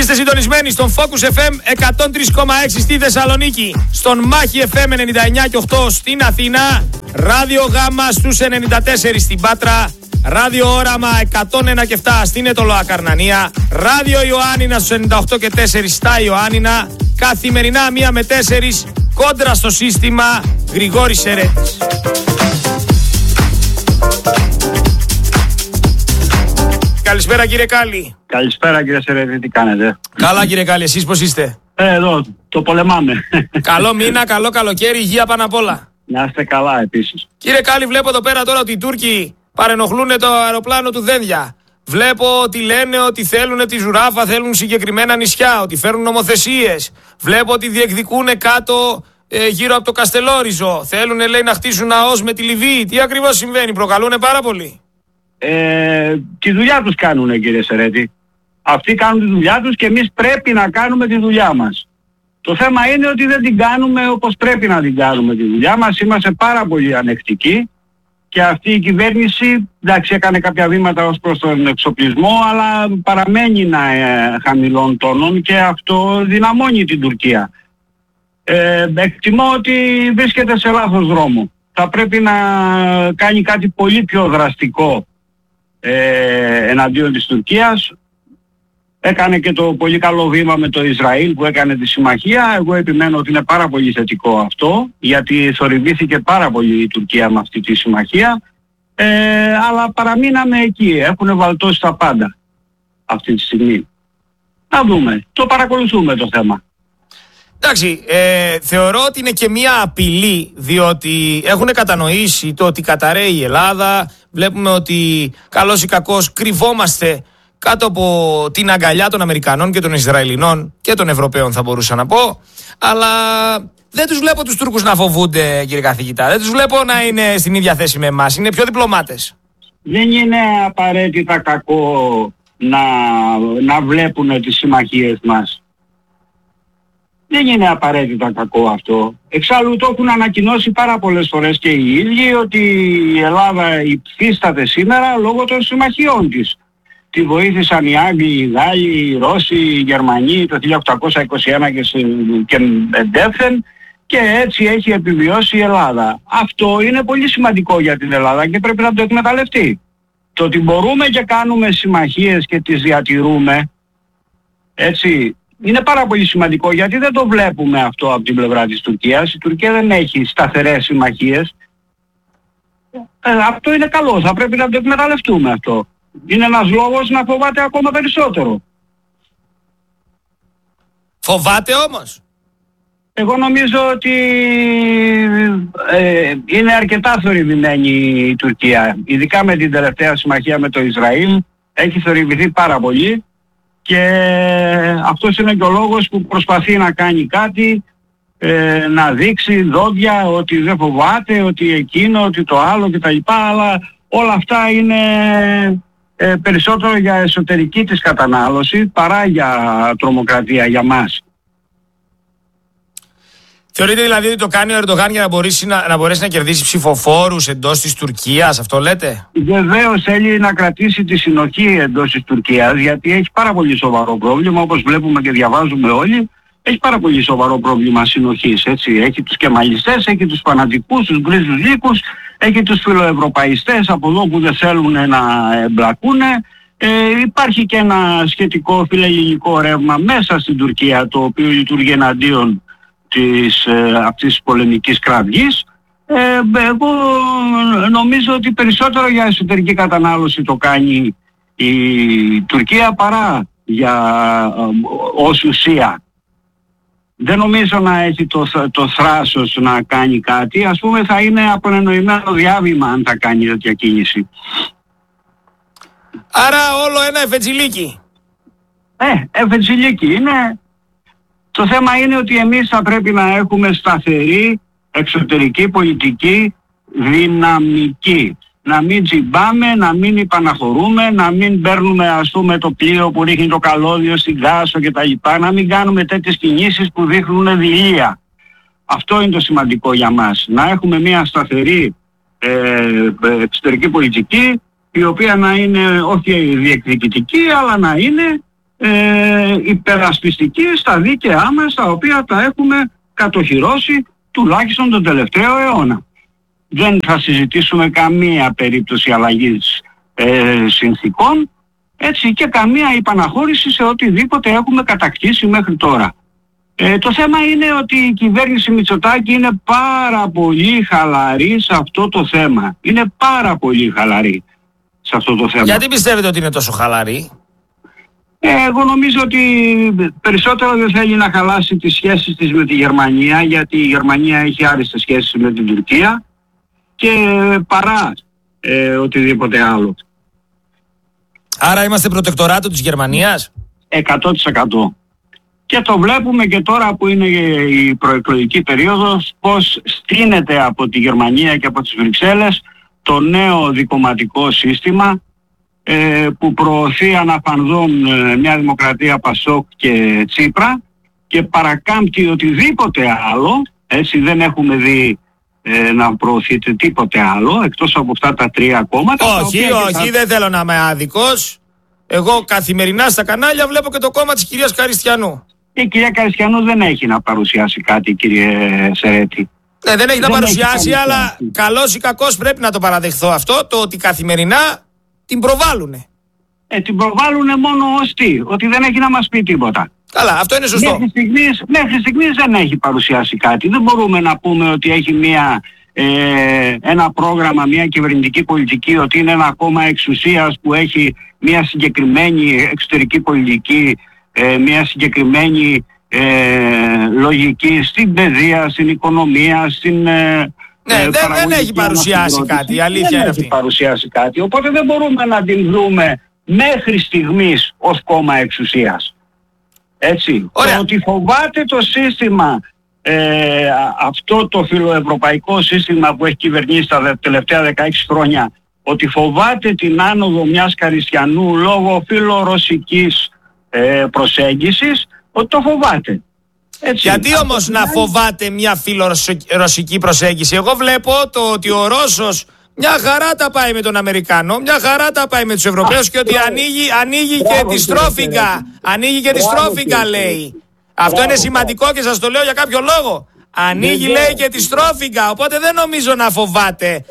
Είστε συντονισμένοι στον Focus FM 103,6 στη Θεσσαλονίκη, στον Μάχη FM 99,8 στην Αθήνα, Ράδιο Γάμα στους 94 στην Πάτρα, Ράδιο Όραμα 101,7 στην Αιτωλοακαρνανία, Ράδιο Ιωάννινα στους 98,4 στα Ιωάννινα, καθημερινά 1 με 4 κόντρα στο σύστημα. Γρηγόρης Σερέτης. Καλησπέρα κύριε Κάλλη. Καλησπέρα κύριε Σερέτη, τι κάνετε? Καλά κύριε Κάλλη, εσείς πώς είστε? Εδώ, το πολεμάμε. Καλό μήνα, καλό καλοκαίρι, υγεία πάνω απ' όλα. Να είστε καλά επίσης. Κύριε Κάλλη, βλέπω εδώ πέρα τώρα ότι οι Τούρκοι παρενοχλούν το αεροπλάνο του Δένδια. Βλέπω ότι λένε ότι θέλουν τη Ζουράφα, θέλουν συγκεκριμένα νησιά, ότι φέρουν νομοθεσίες. Βλέπω ότι διεκδικούν κάτω γύρω από το Καστελόριζο. Θέλουν, λέει, να χτίσουν ναός με τη Λιβύη. Τι ακριβώς συμβαίνει, προκαλούν πάρα πολύ? Τη δουλειά τους κάνουνε κύριε Σερέτη. Αυτοί κάνουν τη δουλειά τους και εμείς πρέπει να κάνουμε τη δουλειά μας. Το θέμα είναι ότι δεν την κάνουμε όπως πρέπει να την κάνουμε τη δουλειά μας. Είμαστε πάρα πολύ ανεκτικοί και αυτή η κυβέρνηση, εντάξει, έκανε κάποια βήματα ως προς τον εξοπλισμό, αλλά παραμένει χαμηλών τόνων και αυτό δυναμώνει την Τουρκία. Εκτιμώ ότι βρίσκεται σε λάθος δρόμο. Θα πρέπει να κάνει κάτι πολύ πιο δραστικό εναντίον της Τουρκίας. Έκανε και το πολύ καλό βήμα με το Ισραήλ που έκανε τη συμμαχία. Εγώ επιμένω ότι είναι πάρα πολύ θετικό αυτό, γιατί θορυβήθηκε πάρα πολύ η Τουρκία με αυτή τη συμμαχία, αλλά παραμείναμε εκεί. Έχουν βαλτώσει τα πάντα αυτή τη στιγμή. Να δούμε. Το παρακολουθούμε το θέμα. Εντάξει, θεωρώ ότι είναι και μια απειλή, διότι έχουν κατανοήσει το ότι καταραίει η Ελλάδα. Βλέπουμε ότι καλώς ή κακώς κρυβόμαστε κάτω από την αγκαλιά των Αμερικανών και των Ισραηλινών και των Ευρωπαίων, θα μπορούσα να πω. Αλλά δεν τους βλέπω τους Τούρκους να φοβούνται, κύριε καθηγητά. Δεν τους βλέπω να είναι στην ίδια θέση με εμάς. Είναι πιο διπλωμάτες. Δεν είναι απαραίτητα κακό να βλέπουν τις συμμαχίες μας. Δεν είναι απαραίτητα κακό αυτό. Εξάλλου το έχουν ανακοινώσει πάρα πολλές φορές και οι ίδιοι ότι η Ελλάδα υφίσταται σήμερα λόγω των συμμαχιών της. Τη βοήθησαν οι Άγγλοι, οι Γάλλοι, οι Ρώσοι, οι Γερμανοί το 1821 και εντεύθεν και έτσι έχει επιβιώσει η Ελλάδα. Αυτό είναι πολύ σημαντικό για την Ελλάδα και πρέπει να το εκμεταλλευτεί. Το ότι μπορούμε και κάνουμε συμμαχίες και τις διατηρούμε, έτσι, είναι πάρα πολύ σημαντικό γιατί δεν το βλέπουμε αυτό από την πλευρά της Τουρκίας. Η Τουρκία δεν έχει σταθερές συμμαχίες. Αυτό είναι καλό, θα πρέπει να το εκμεταλλευτούμε αυτό. Είναι ένας λόγος να φοβάται ακόμα περισσότερο. Φοβάται όμως? Εγώ νομίζω ότι είναι αρκετά θορυβημένη η Τουρκία. Ειδικά με την τελευταία συμμαχία με το Ισραήλ έχει θορυβηθεί πάρα πολύ και αυτός είναι και ο λόγος που προσπαθεί να κάνει κάτι, να δείξει δόντια ότι δεν φοβάται, ότι εκείνο, ότι το άλλο κτλ. Αλλά όλα αυτά είναι περισσότερο για εσωτερική της κατανάλωση παρά για τρομοκρατία για μας. Θεωρείτε δηλαδή ότι το κάνει ο Ερντογάν για να μπορέσει να κερδίσει ψηφοφόρους εντός της Τουρκίας, αυτό λέτε? Βεβαίως θέλει να κρατήσει τη συνοχή εντός της Τουρκίας, γιατί έχει πάρα πολύ σοβαρό πρόβλημα, όπως βλέπουμε και διαβάζουμε όλοι. Έχει πάρα πολύ σοβαρό πρόβλημα συνοχής, έτσι. Έχει τους κεμαλιστές, έχει τους φανατικούς, τους γκρίζους λύκους, έχει τους φιλοευρωπαϊστές από εδώ που δεν θέλουν να εμπλακούν. Υπάρχει και ένα σχετικό φιλελληνικό ρεύμα μέσα στην Τουρκία, το οποίο λειτουργεί εναντίον αυτής της πολεμικής κραυγής. Εγώ νομίζω ότι περισσότερο για εσωτερική κατανάλωση το κάνει η Τουρκία παρά ως ουσία. Δεν νομίζω να έχει το θράσος να κάνει κάτι. Ας πούμε θα είναι απονενοημένο διάβημα αν θα κάνει τέτοια κίνηση. Άρα όλο ένα εφετζιλίκι. Εφετζιλίκι είναι. Το θέμα είναι ότι εμείς θα πρέπει να έχουμε σταθερή εξωτερική πολιτική δυναμική. Να μην τζιμπάμε, να μην υπαναχωρούμε, να μην παίρνουμε ας πούμε το πλοίο που ρίχνει το καλώδιο στην Κάσο κτλ. Να μην κάνουμε τέτοιες κινήσεις που δείχνουν δειλία. Αυτό είναι το σημαντικό για μας. Να έχουμε μια σταθερή εξωτερική πολιτική η οποία να είναι όχι διεκδικητική αλλά να είναι υπερασπιστική στα δίκαιά μας, τα οποία τα έχουμε κατοχυρώσει τουλάχιστον τον τελευταίο αιώνα. Δεν θα συζητήσουμε καμία περίπτωση αλλαγής συνθήκων, έτσι, και καμία υπαναχώρηση σε οτιδήποτε έχουμε κατακτήσει μέχρι τώρα. Το θέμα είναι ότι η κυβέρνηση Μητσοτάκη είναι πάρα πολύ χαλαρή σε αυτό το θέμα. Είναι πάρα πολύ χαλαρή σε αυτό το θέμα. Γιατί πιστεύετε ότι είναι τόσο χαλαρή? Εγώ νομίζω ότι περισσότερο δεν θέλει να χαλάσει τις σχέσεις της με τη Γερμανία, γιατί η Γερμανία έχει άριστες σχέσεις με την Τουρκία, και παρά οτιδήποτε άλλο. Άρα είμαστε προτεκτοράτο της Γερμανίας? 100%. Και το βλέπουμε και τώρα που είναι η προεκλογική περίοδος, πως στείνεται από τη Γερμανία και από τις Βρυξέλλες το νέο δικομματικό σύστημα, που προωθεί αναφανδόν μια δημοκρατία Πασόκ και Τσίπρα, και παρακάμπτει οτιδήποτε άλλο. Έτσι, δεν έχουμε δει να προωθείται τίποτε άλλο εκτός από αυτά τα τρία κόμματα. Όχι, δεν θέλω να είμαι άδικος. Εγώ καθημερινά στα κανάλια βλέπω και το κόμμα της κυρίας Καριστιανού. Η κυρία Καριστιανού δεν έχει να παρουσιάσει κάτι, κύριε Σερέτη. Ναι, δεν έχει να παρουσιάσει, αλλά καλός ή κακός πρέπει να το παραδεχθώ αυτό, το ότι καθημερινά την προβάλλουνε. Την προβάλλουνε μόνο ως τι? Ότι δεν έχει να μας πει τίποτα. Καλά, αυτό είναι σωστό. Μέχρι στιγμής δεν έχει παρουσιάσει κάτι. Δεν μπορούμε να πούμε ότι έχει ένα πρόγραμμα, μια κυβερνητική πολιτική, ότι είναι ένα κόμμα εξουσίας που έχει μια συγκεκριμένη εξωτερική πολιτική, μια συγκεκριμένη λογική στην παιδεία, στην οικονομία, στην... δεν έχει παρουσιάσει κάτι, η αλήθεια είναι αυτή. Δεν έχει παρουσιάσει κάτι, οπότε δεν μπορούμε να την δούμε μέχρι στιγμής ως κόμμα εξουσίας. Έτσι. Το ότι φοβάται το σύστημα, αυτό το φιλοευρωπαϊκό σύστημα που έχει κυβερνήσει τα τελευταία 16 χρόνια, ότι φοβάται την άνοδο μιας Καριστιανού λόγω φιλορωσικής προσέγγισης, ότι το φοβάται. Έτσι. Γιατί όμως να φοβάται μια φιλορωσική προσέγγιση? Εγώ βλέπω το ότι ο Ρώσος μια χαρά τα πάει με τον Αμερικάνο, μια χαρά τα πάει με τους Ευρωπαίους, και ότι ανοίγει και τη στρόφιγγα. Ανοίγει και τη στρόφιγγα, λέει. Αυτό είναι σημαντικό και σας το λέω για κάποιο λόγο. Ανοίγει, λέει, και τη στρόφιγγα, οπότε δεν νομίζω να φοβάται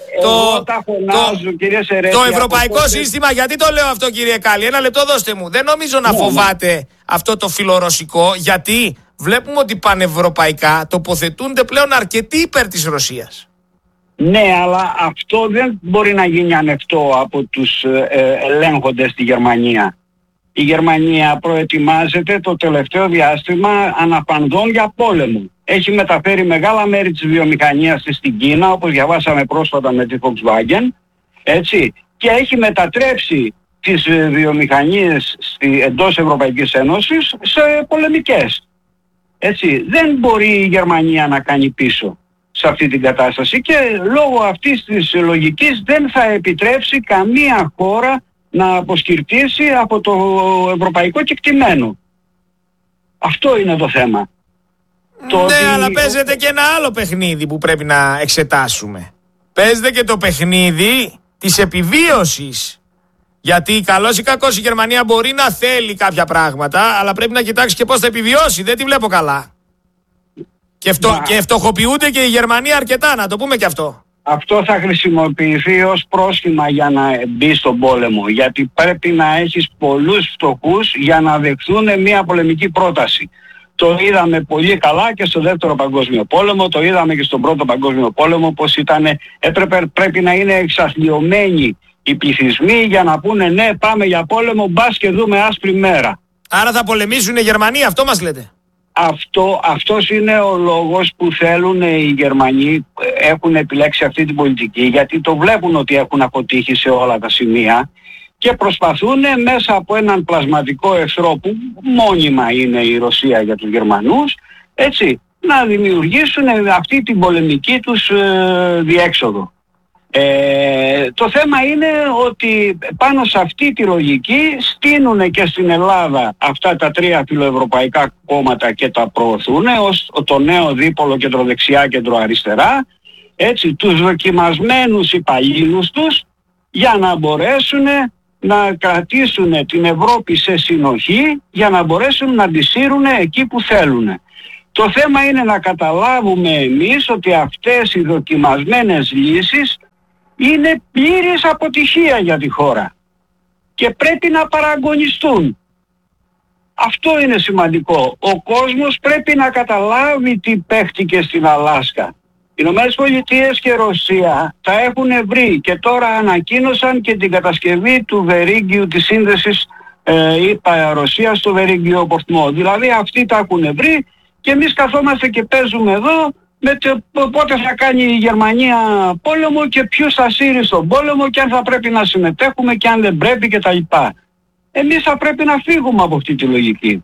το ευρωπαϊκό σύστημα. Γιατί το λέω αυτό, κύριε Κάλλη? Ένα λεπτό δώστε μου. Δεν νομίζω να φοβάται αυτό το φιλορωσικό, γιατί βλέπουμε ότι πανευρωπαϊκά τοποθετούνται πλέον αρκετοί υπέρ της Ρωσίας. Ναι, αλλά αυτό δεν μπορεί να γίνει ανεκτό από τους ελέγχοντες στη Γερμανία. Η Γερμανία προετοιμάζεται το τελευταίο διάστημα αναπανδόν για πόλεμο. Έχει μεταφέρει μεγάλα μέρη της βιομηχανίας της στην Κίνα, όπως διαβάσαμε πρόσφατα με τη Volkswagen, έτσι, και έχει μετατρέψει τις βιομηχανίες εντός Ευρωπαϊκής Ένωσης σε πολεμικές. Έτσι, δεν μπορεί η Γερμανία να κάνει πίσω σε αυτή την κατάσταση, και λόγω αυτής της λογικής δεν θα επιτρέψει καμία χώρα να αποσκυρτήσει από το ευρωπαϊκό κεκτημένο. Αυτό είναι το θέμα. Ναι, αλλά παίζεται και ένα άλλο παιχνίδι που πρέπει να εξετάσουμε. Παίζεται και το παιχνίδι της επιβίωσης. Γιατί καλώς ή κακώς η Γερμανία μπορεί να θέλει κάποια πράγματα, αλλά πρέπει να κοιτάξει και πώς θα επιβιώσει. Δεν τη βλέπω καλά. Και φτωχοποιούνται και οι Γερμανοί αρκετά, να το πούμε και αυτό. Αυτό θα χρησιμοποιηθεί ως πρόσχημα για να μπει στον πόλεμο. Γιατί πρέπει να έχεις πολλούς φτωχούς για να δεχθούν μια πολεμική πρόταση. Το είδαμε πολύ καλά και στο Δεύτερο Παγκόσμιο Πόλεμο, το είδαμε και στον Πρώτο Παγκόσμιο Πόλεμο, πως πρέπει να είναι εξαθλιωμένοι οι πληθυσμοί για να πούνε ναι, πάμε για πόλεμο, μπας και δούμε άσπρη μέρα. Άρα θα πολεμήσουν οι Γερμανοί, αυτό μας λέτε? Αυτός είναι ο λόγος που θέλουν οι Γερμανοί, έχουν επιλέξει αυτή την πολιτική, γιατί το βλέπουν ότι έχουν αποτύχει σε όλα τα σημεία και προσπαθούν μέσα από έναν πλασματικό εχθρό που μόνιμα είναι η Ρωσία για τους Γερμανούς, έτσι, να δημιουργήσουν αυτή την πολεμική τους διέξοδο. Το θέμα είναι ότι πάνω σε αυτή τη λογική στείνουν και στην Ελλάδα αυτά τα τρία φιλοευρωπαϊκά κόμματα και τα προωθούν ως το νέο δίπολο κεντροδεξιά κεντροαριστερά, έτσι, τους δοκιμασμένους υπαλλήλους τους, για να μπορέσουν να κρατήσουν την Ευρώπη σε συνοχή για να μπορέσουν να τη σύρουν εκεί που θέλουν. Το θέμα είναι να καταλάβουμε εμείς ότι αυτές οι δοκιμασμένες λύσεις είναι πλήρης αποτυχία για τη χώρα και πρέπει να παραγωνιστούν. Αυτό είναι σημαντικό. Ο κόσμος πρέπει να καταλάβει τι παίχτηκε στην Αλάσκα. Οι Ηνωμένες Πολιτείες και Ρωσία τα έχουν βρει και τώρα ανακοίνωσαν και την κατασκευή του Βερίγγιου, της σύνδεσης Ρωσία στο Βερίγγιο Πορτμό. Δηλαδή αυτοί τα έχουν βρει και εμείς καθόμαστε και παίζουμε εδώ με πότε θα κάνει η Γερμανία πόλεμο και ποιους θα σύρει στον πόλεμο και αν θα πρέπει να συμμετέχουμε και αν δεν πρέπει κτλ. Εμείς θα πρέπει να φύγουμε από αυτή τη λογική.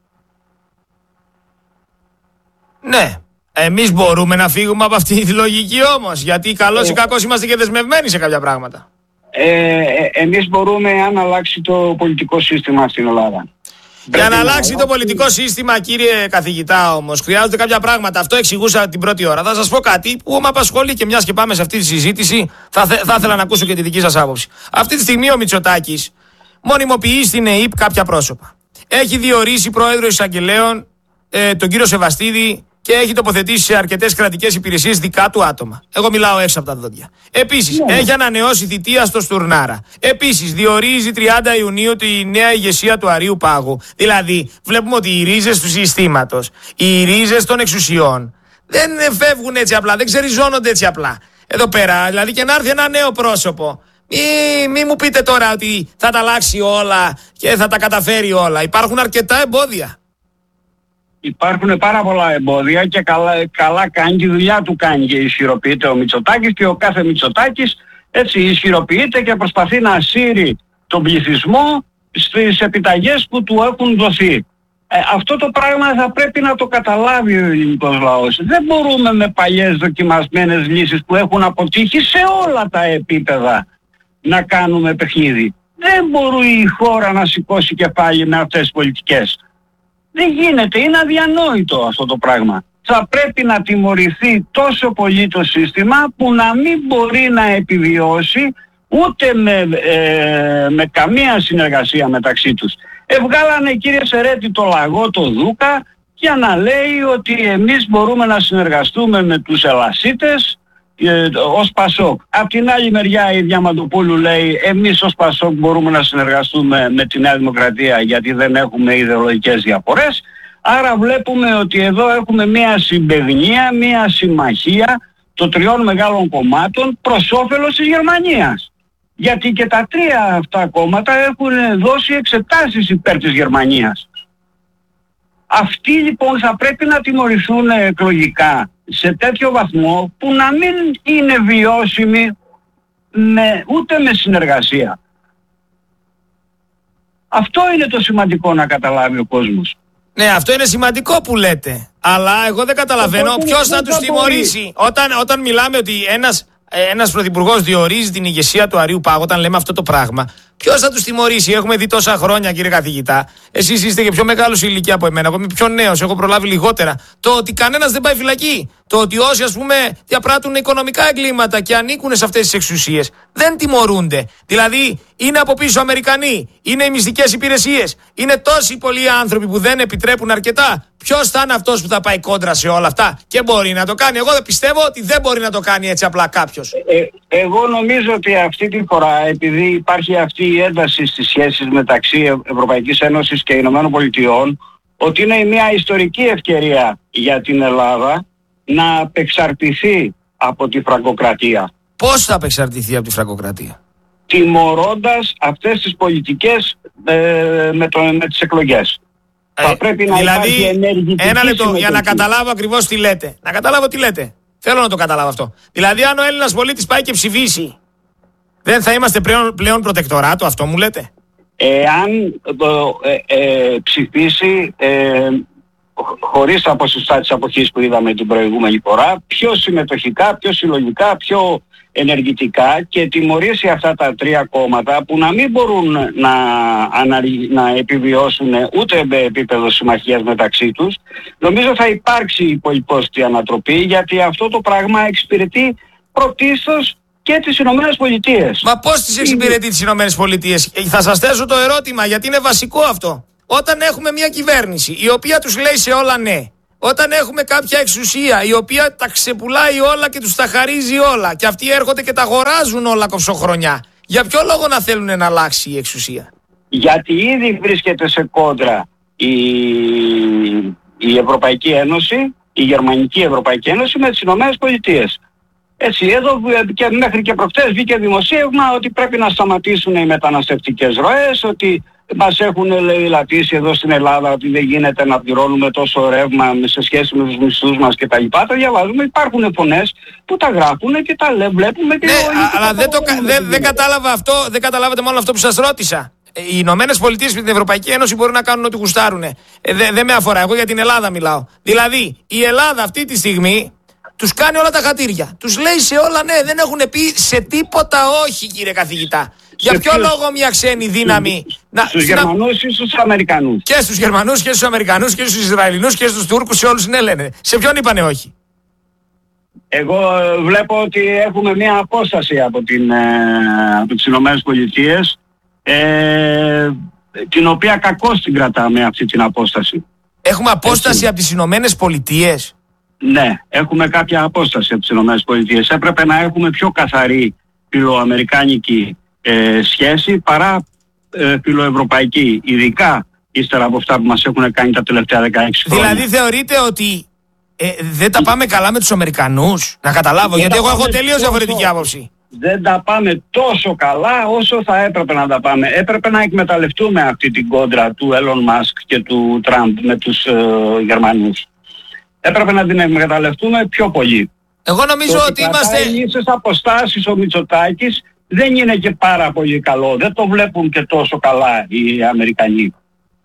Ναι, εμείς μπορούμε να φύγουμε από αυτή τη λογική όμως, γιατί καλώς ή κακώς είμαστε και δεσμευμένοι σε κάποια πράγματα. Εμείς μπορούμε αν αλλάξει το πολιτικό σύστημα στην Ελλάδα. Για να αλλάξει το πολιτικό σύστημα, κύριε καθηγητά, όμως, χρειάζονται κάποια πράγματα. Αυτό εξηγούσα την πρώτη ώρα. Θα σας πω κάτι που με απασχολεί και μιας και πάμε σε αυτή τη συζήτηση, θα ήθελα να ακούσω και τη δική σας άποψη. Αυτή τη στιγμή ο Μητσοτάκης μονιμοποιεί στην ΕΥΠ κάποια πρόσωπα. Έχει διορίσει πρόεδρο εισαγγελέων τον κύριο Σεβαστίδη και έχει τοποθετήσει σε αρκετές κρατικές υπηρεσίες δικά του άτομα. Εγώ μιλάω έξω από τα δόντια. Επίσης, έχει ανανεώσει θητεία στο Στουρνάρα. Επίσης, διορίζει 30 Ιουνίου τη νέα ηγεσία του Αρείου Πάγου. Δηλαδή, βλέπουμε ότι οι ρίζες του συστήματος, οι ρίζες των εξουσιών δεν φεύγουν έτσι απλά, δεν ξεριζώνονται έτσι απλά. Εδώ πέρα, δηλαδή και να έρθει ένα νέο πρόσωπο. Μη μου πείτε τώρα ότι θα τα αλλάξει όλα και θα τα καταφέρει όλα. Υπάρχουν αρκετά εμπόδια. Υπάρχουν πάρα πολλά εμπόδια και καλά κάνει, τη δουλειά του κάνει και ισχυροποιείται ο Μητσοτάκης και ο κάθε Μητσοτάκης έτσι ισχυροποιείται και προσπαθεί να σύρει τον πληθυσμό στις επιταγές που του έχουν δοθεί. Αυτό το πράγμα θα πρέπει να το καταλάβει ο ελληνικός λαός. Δεν μπορούμε με παλιές δοκιμασμένες λύσεις που έχουν αποτύχει σε όλα τα επίπεδα να κάνουμε παιχνίδι. Δεν μπορεί η χώρα να σηκώσει κεφάλι με αυτές τις πολιτικές. Δεν γίνεται, είναι αδιανόητο αυτό το πράγμα. Θα πρέπει να τιμωρηθεί τόσο πολύ το σύστημα που να μην μπορεί να επιβιώσει ούτε με καμία συνεργασία μεταξύ τους. Βγάλανε κύριε Σερέτη το λαγό, το Δούκα, για να λέει ότι εμείς μπορούμε να συνεργαστούμε με τους Ελασίτες ως Πασόκ. Απ' την άλλη μεριά η Διαμαντοπούλου λέει εμείς ως Πασόκ μπορούμε να συνεργαστούμε με τη Νέα Δημοκρατία γιατί δεν έχουμε ιδεολογικές διαφορές. Άρα βλέπουμε ότι εδώ έχουμε μια συμπαιγνία, μια συμμαχία των τριών μεγάλων κομμάτων προς όφελος της Γερμανίας. Γιατί και τα τρία αυτά κόμματα έχουν δώσει εξετάσεις υπέρ της Γερμανίας. Αυτοί λοιπόν θα πρέπει να τιμωρηθούν εκλογικά σε τέτοιο βαθμό που να μην είναι βιώσιμοι ούτε με συνεργασία. Αυτό είναι το σημαντικό να καταλάβει ο κόσμος. Ναι, αυτό είναι σημαντικό που λέτε. Αλλά εγώ δεν καταλαβαίνω ποιος θα τους τιμωρήσει. Όταν μιλάμε ότι ένας πρωθυπουργός διορίζει την ηγεσία του Αρείου Πάγου, όταν λέμε αυτό το πράγμα, ποιος θα τους τιμωρήσει? Έχουμε δει τόσα χρόνια, κύριε καθηγητά. Εσείς είστε και πιο μεγάλος σε ηλικία από εμένα. Εγώ είμαι πιο νέος, έχω προλάβει λιγότερα. Το ότι κανένας δεν πάει φυλακή. Το ότι όσοι, ας πούμε, διαπράττουν οικονομικά εγκλήματα και ανήκουν σε αυτές τις εξουσίες, δεν τιμωρούνται. Δηλαδή, είναι από πίσω Αμερικανοί, είναι οι μυστικές υπηρεσίες, είναι τόσοι πολλοί άνθρωποι που δεν επιτρέπουν αρκετά. Ποιος θα είναι αυτός που θα πάει κόντρα σε όλα αυτά και μπορεί να το κάνει? Εγώ δεν πιστεύω ότι δεν μπορεί να το κάνει έτσι απλά κάποιος. Εγώ νομίζω ότι αυτή τη φορά, επειδή υπάρχει αυτή η ένταση στις σχέσεις μεταξύ Ευρωπαϊκής Ένωσης και Ηνωμένων Πολιτειών, ότι είναι μια ιστορική ευκαιρία για την Ελλάδα να απεξαρτηθεί από τη φραγκοκρατία. Πώς θα απεξαρτηθεί από τη φραγκοκρατία? Τιμωρώντας αυτές τις πολιτικές με τις εκλογές. Θα πρέπει να υπάρχει ενεργητική ένα λεπτό συμμετοχή. για να καταλάβω ακριβώς τι λέτε. Να καταλάβω τι λέτε. Θέλω να το καταλάβω αυτό. Δηλαδή, αν ο Έλληνας πολίτης πάει και ψηφίσει, δεν θα είμαστε πλέον προτεκτοράτο, αυτό μου λέτε? Εάν ψηφίσει χωρίς τα ποσοστά της αποχής που είδαμε την προηγούμενη φορά, πιο συμμετοχικά, πιο συλλογικά, πιο ενεργητικά και τιμωρήσει αυτά τα τρία κόμματα που να μην μπορούν να επιβιώσουν ούτε με επίπεδο συμμαχίας μεταξύ τους, νομίζω θα υπάρξει υπολοιπώστη ανατροπή, γιατί αυτό το πράγμα εξυπηρετεί πρωτίστως και τις Ηνωμένες Πολιτείες. Μα πώς τις εξυπηρετεί τις Ηνωμένες Πολιτείες? Θα σας θέσω το ερώτημα, γιατί είναι βασικό αυτό. Όταν έχουμε μια κυβέρνηση η οποία τους λέει σε όλα ναι, όταν έχουμε κάποια εξουσία η οποία τα ξεπουλάει όλα και τους τα χαρίζει όλα και αυτοί έρχονται και τα αγοράζουν όλα κοψοχρονιά, για ποιο λόγο να θέλουν να αλλάξει η εξουσία? Γιατί ήδη βρίσκεται σε κόντρα η Ευρωπαϊκή Ένωση, η Γερμανική Ευρωπαϊκή Ένωση με τις Ηνωμένες Πολιτείες. Έτσι, εδώ και μέχρι και προχτές βγήκε δημοσίευμα ότι πρέπει να σταματήσουν οι μεταναστευτικές ροές, ότι μας έχουν λατήσει εδώ στην Ελλάδα ότι δεν γίνεται να πληρώνουμε τόσο ρεύμα σε σχέση με τους μισθούς μας κτλ. Τα διαβάζουμε, υπάρχουν φωνές που τα γράφουν και τα βλέπουμε και... Ναι, αλλά δεν κατάλαβα αυτό, δεν καταλάβατε μόνο αυτό που σας ρώτησα. Οι Ηνωμένες Πολιτείες με την Ευρωπαϊκή Ένωση μπορούν να κάνουν ό,τι γουστάρουν. Δεν με αφορά, εγώ για την Ελλάδα μιλάω. Δηλαδή, η Ελλάδα αυτή τη στιγμή τους κάνει όλα τα χατήρια. Τους λέει σε όλα ναι, δεν έχουν πει σε τίποτα όχι, κύριε καθηγητά. Για ποιο λόγο μια ξένη δύναμη... Στους Γερμανούς ή στους Αμερικανούς? Και στους Γερμανούς και στους Αμερικανούς και στους Ισραηλινούς και στους Τούρκους, σε όλους ναι λένε. Σε ποιον είπανε όχι? Εγώ βλέπω ότι έχουμε μια απόσταση από τις Ηνωμένες Πολιτείες, την οποία κακώς την κρατάμε αυτή την απόσταση. Έχουμε απόσταση από τις Ηνωμένες Πολιτείες? Ναι, έχουμε κάποια απόσταση από τις Ηνωμένες Πολιτείες. Έπρεπε να έχουμε πιο καθαρή φιλοαμερικάνικη σχέση παρά φιλοευρωπαϊκή, ειδικά ύστερα από αυτά που μας έχουν κάνει τα τελευταία 16 χρόνια. Δηλαδή θεωρείτε ότι δεν τα πάμε καλά με τους Αμερικανούς? Να καταλάβω, γιατί εγώ έχω τελείως διαφορετική άποψη. Δεν τα πάμε τόσο καλά όσο θα έπρεπε να τα πάμε. Έπρεπε να εκμεταλλευτούμε αυτή την κόντρα του Elon Musk και του Τραμπ με τους Γερμανούς. Έπρεπε να την εκμεταλλευτούμε πιο πολύ. Εγώ νομίζω ότι είμαστε... Οι ίσες αποστάσεις ο Μητσοτάκης δεν είναι και πάρα πολύ καλό. Δεν το βλέπουν και τόσο καλά οι Αμερικανοί.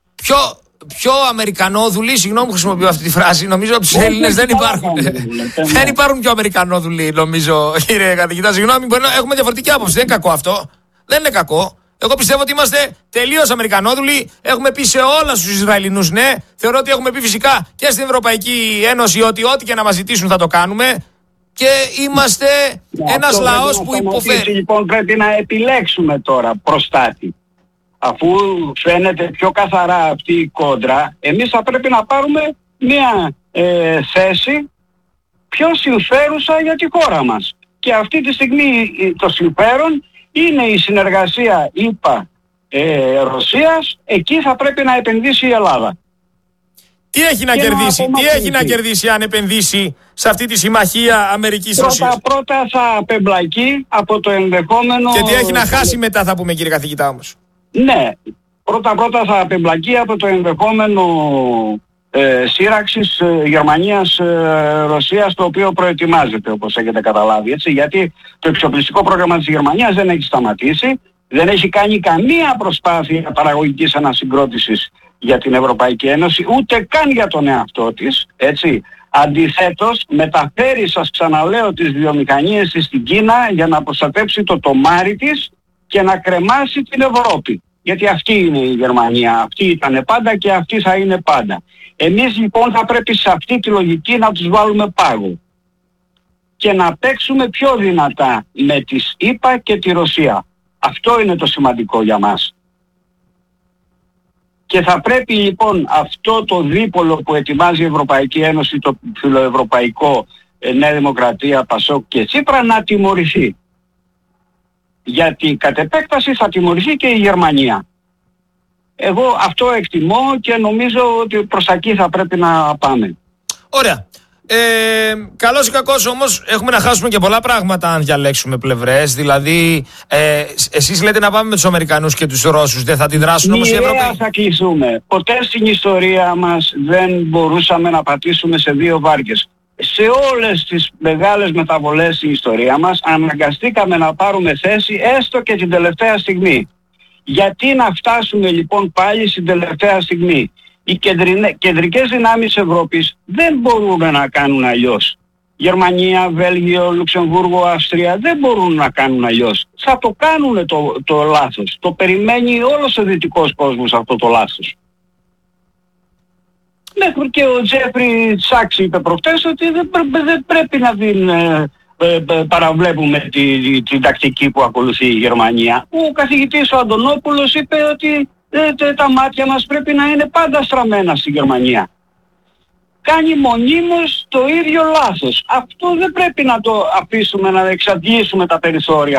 Πιο Αμερικανόδουλοι, συγγνώμη που χρησιμοποιώ αυτή τη φράση, νομίζω από τους Έλληνες δεν υπάρχουν. Δεν υπάρχουν πιο Αμερικανόδουλοι, νομίζω, κύριε καθηγητά. Συγγνώμη, μπορεί να έχουμε διαφορετική άποψη. Δεν είναι κακό αυτό. Δεν είναι κακό. Εγώ πιστεύω ότι είμαστε τελείως Αμερικανόδουλοι. Έχουμε πει σε όλα στους Ισραηλινούς ναι. Θεωρώ ότι έχουμε πει φυσικά και στην Ευρωπαϊκή Ένωση ότι ό,τι και να μας ζητήσουν θα το κάνουμε. Και είμαστε ένας λαός που υποφέρει. Λοιπόν, πρέπει να επιλέξουμε τώρα προστάτη. Αφού φαίνεται πιο καθαρά αυτή η κόντρα, εμείς θα πρέπει να πάρουμε μια θέση πιο συμφέρουσα για τη χώρα μας. Και αυτή τη στιγμή το συμφέρον είναι η συνεργασία ΗΠΑ-Ρωσίας, εκεί θα πρέπει να επενδύσει η Ελλάδα. Τι έχει να κερδίσει, να κερδίσει αν επενδύσει σε αυτή τη συμμαχία Αμερικής-Ρωσίας? Πρώτα θα απεμπλακεί από το ενδεχόμενο... Και τι έχει να χάσει μετά, θα πούμε, κύριε καθηγητά όμως? Ναι, πρώτα θα απεμπλακεί από το ενδεχόμενο σύραξης Γερμανίας-Ρωσίας, το οποίο προετοιμάζεται, όπως έχετε καταλάβει, έτσι, γιατί το εξοπλιστικό πρόγραμμα της Γερμανίας δεν έχει σταματήσει, δεν έχει κάνει καμία προσπάθεια παραγωγικής ανασυγκρότησης για την Ευρωπαϊκή Ένωση, ούτε καν για τον εαυτό της, έτσι. Αντιθέτως, μεταφέρει, σας ξαναλέω, τις βιομηχανίες της στην Κίνα για να προστατέψει το τομάρι της και να κρεμάσει την Ευρώπη. Γιατί αυτή είναι η Γερμανία, αυτή ήταν πάντα και αυτή θα είναι πάντα. Εμείς λοιπόν θα πρέπει σε αυτή τη λογική να τους βάλουμε πάγο και να παίξουμε πιο δυνατά με τις ΗΠΑ και τη Ρωσία. Αυτό είναι το σημαντικό για μας. Και θα πρέπει λοιπόν αυτό το δίπολο που ετοιμάζει η Ευρωπαϊκή Ένωση, το φιλοευρωπαϊκό Νέα Δημοκρατία, Πασόκ και Τσίπρα, να τιμωρηθεί. Γιατί κατ' επέκταση θα τιμωρηθεί και η Γερμανία. Εγώ αυτό εκτιμώ και νομίζω ότι προς εκεί θα πρέπει να πάμε. Ωραία. Καλώς ή κακώς όμως έχουμε να χάσουμε και πολλά πράγματα αν διαλέξουμε πλευρές. Δηλαδή εσείς λέτε να πάμε με τους Αμερικανούς και τους Ρώσους, δεν θα αντιδράσουν όμως οι Ευρωπαίοι? Θα κλεισούμε. Ποτέ στην ιστορία μας δεν μπορούσαμε να πατήσουμε σε δύο βάρκες. Σε όλες τις μεγάλες μεταβολές στην ιστορία μας αναγκαστήκαμε να πάρουμε θέση έστω και την τελευταία στιγμή. Γιατί να φτάσουμε λοιπόν πάλι στην τελευταία στιγμή? Οι κεντρικές δυνάμεις Ευρώπης δεν μπορούν να κάνουν αλλιώς. Γερμανία, Βέλγιο, Λουξεμβούργο, Αυστρία δεν μπορούν να κάνουν αλλιώς. Θα το κάνουν το λάθος. Το περιμένει όλος ο δυτικός κόσμος αυτό το λάθος. Μέχρι και ο Τζέφρι Σάξ είπε προχτές ότι δεν πρέπει να την παραβλέπουμε την τακτική που ακολουθεί η Γερμανία. Ο καθηγητής ο Αντωνόπουλος είπε ότι τα μάτια μας πρέπει να είναι πάντα στραμμένα στη Γερμανία. Κάνει μονίμως το ίδιο λάθος. Αυτό δεν πρέπει να το αφήσουμε, να εξαντλήσουμε τα περιθώρια